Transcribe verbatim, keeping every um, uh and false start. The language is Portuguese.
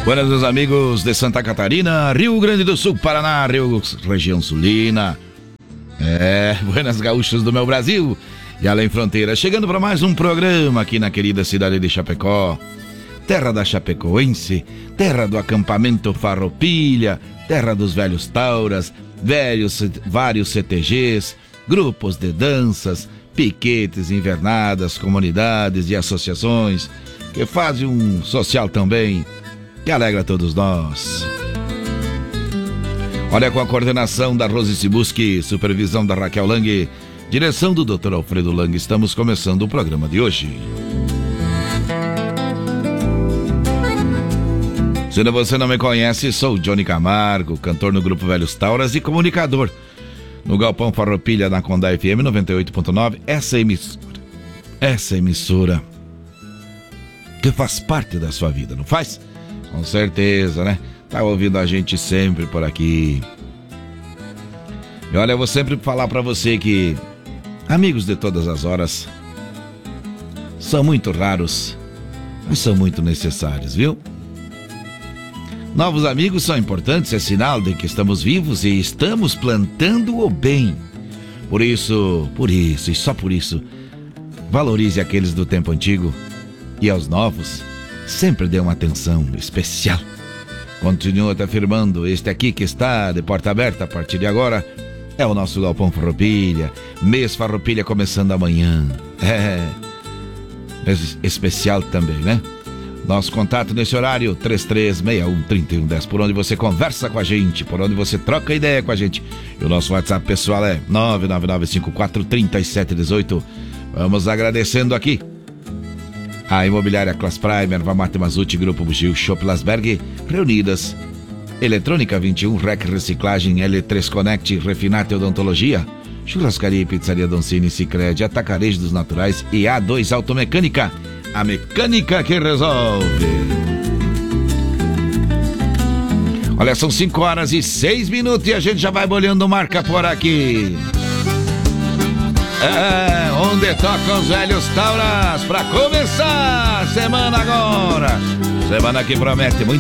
Buenas, meus amigos de Santa Catarina, Rio Grande do Sul, Paraná, Rio, região sulina. É, buenas gaúchos do meu Brasil e além fronteira, chegando para mais um programa aqui na querida cidade de Chapecó, terra da Chapecoense, terra do acampamento Farroupilha, terra dos velhos tauras, velhos, vários C T Gs, grupos de danças, piquetes, invernadas, comunidades e associações que fazem um social também que alegra todos nós. Olha, com a coordenação da Rose Sibuski, supervisão da Raquel Lang, direção do doutor Alfredo Lang, estamos começando o programa de hoje. Se você não me conhece, sou Johnny Camargo, cantor no grupo Velhos Tauras e comunicador no Galpão Farroupilha, na Condá F M noventa e oito ponto nove, essa emissora, essa emissora que faz parte da sua vida, não faz? Com certeza, né? Tá ouvindo a gente sempre por aqui. E olha, eu vou sempre falar pra você que amigos de todas as horas são muito raros, mas são muito necessários, viu? Novos amigos são importantes, é sinal de que estamos vivos e estamos plantando o bem. Por isso, por isso e só por isso, valorize aqueles do tempo antigo e aos novos sempre dê uma atenção especial. Continua te afirmando, este aqui que está de porta aberta a partir de agora é o nosso Galpão Farroupilha, mês Farroupilha começando amanhã. É, mês especial também, né? Nosso contato nesse horário, três três seis um, três um um zero, por onde você conversa com a gente, por onde você troca ideia com a gente. E o nosso WhatsApp pessoal é nove nove nove cinco quatro três sete um oito. Vamos agradecendo aqui a Imobiliária Class Prime, Erva Mate Mazuti, Grupo Bugio, Shop Lasberg, Reunidas, Eletrônica vinte e um, Rec Reciclagem, L três Connect, Refinate Odontologia, Churrascaria e Pizzaria Doncini, Sicredi, Atacarejo dos Naturais e A dois Automecânica, a mecânica que resolve. Olha, são cinco horas e seis minutos e a gente já vai bolhando marca por aqui. É, onde tocam os velhos tauras pra começar a semana agora. Semana que promete muito